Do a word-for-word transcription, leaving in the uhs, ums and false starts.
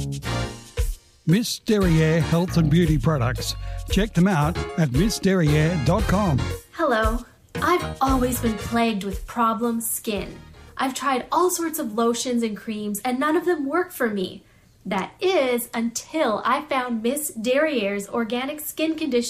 Miss Derriere Health and Beauty Products. Check them out at miss derriere dot com. Hello. I've always been plagued with problem skin. I've tried all sorts of lotions and creams and none of them work for me. That is until I found Miss Derriere's organic skin conditioner.